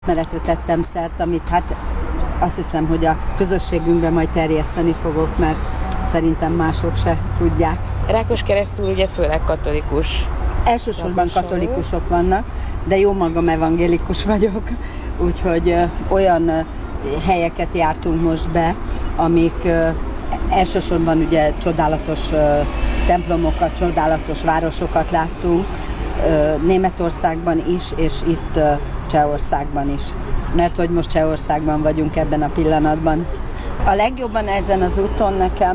Meretre tettem szert, amit hát azt hiszem, hogy a közösségünkben majd terjeszteni fogok, mert szerintem mások se tudják. Rákoskeresztúr ugye főleg katolikus. Elsősorban katolikusok vannak, de jó magam evangélikus vagyok, úgyhogy olyan helyeket jártunk most be, amik elsősorban ugye csodálatos templomokat, csodálatos városokat láttunk, Németországban is, és itt Csehországban is. Mert hogy most Csehországban vagyunk ebben a pillanatban. A legjobban ezen az úton nekem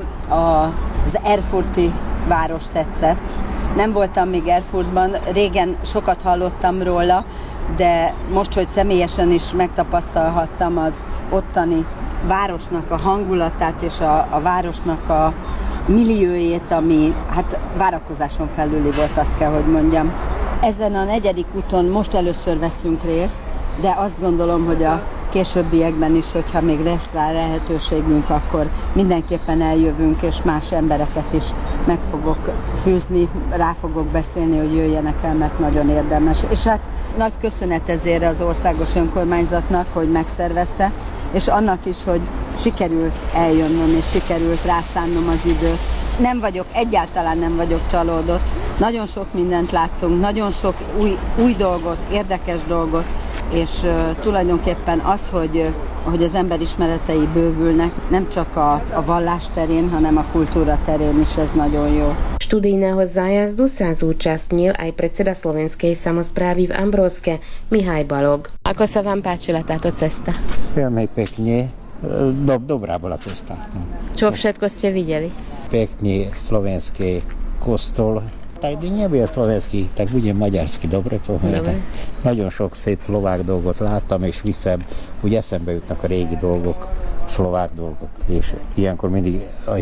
az erfurti város tetszett. Nem voltam még Erfurtban, régen sokat hallottam róla, de most, hogy személyesen is megtapasztalhattam az ottani városnak a hangulatát és a városnak a milliójét, ami hát várakozáson felüli volt, azt kell, hogy mondjam. Ezen a 4. úton most először veszünk részt, de azt gondolom, hogy a későbbiekben is, hogyha még lesz rá lehetőségünk, akkor mindenképpen eljövünk, és más embereket is meg fogok főzni, rá fogok beszélni, hogy jöjjenek el, mert nagyon érdemes. És hát nagy köszönet ezért az országos önkormányzatnak, hogy megszervezte, és annak is, hogy sikerült eljönnöm, és sikerült rászánnom az időt. Egyáltalán nem vagyok csalódott. Nagyon sok mindent láttunk, nagyon sok új dolgot, érdekes dolgot, és tulajdonképpen az, hogy az ember ismeretei bővülnek, nem csak a vallás terén, hanem a kultúra terén is, ez nagyon jó. Študijného zájazdu sa zúčastnil aj predseda slovenskej samosprávy v Ambrózke, Mihály Balog. Ako sa vám páčila táto cesta? Veľmi pekne, dobrá bola cesta. Čo všetko ste videli? Pekný slovenský kostol. Tak nebude slovenský, tak bude maďarsky, dobre povedať. Nagyon sok szép szlovák dolgot láttam, és úgy eszembe jutnak a régi dolgok, szlovák dolgok. És ilyenkor mindig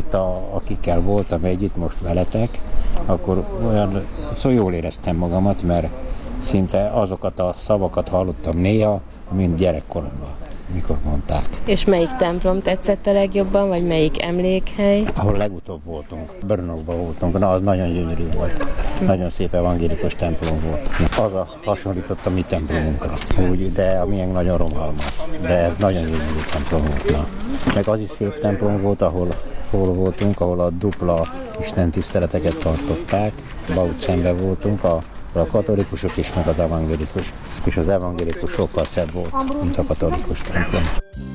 akikkel voltam együtt, most veletek, akkor olyan jól éreztem magamat, mert szinte azokat a szavakat hallottam néha, mint gyerekkoromban, mikor mondták. És melyik templom tetszett a legjobban, vagy melyik emlékhely? Ahol legutóbb voltunk, Brnokban voltunk, az nagyon gyönyörű volt. Nagyon szép evangélikus templom volt. Az hasonlított a mi templomunkra, úgy, de a miénk nagyon rohalmas. De ez nagyon gyönyörű templom volt. Na. Meg az is szép templom volt, ahol voltunk, ahol a dupla istentiszteleteket tartották. Baut szemben voltunk, a katolikusok is, meg az evangélikus. És az evangélikus sokkal szebb volt, mint a katolikus templom.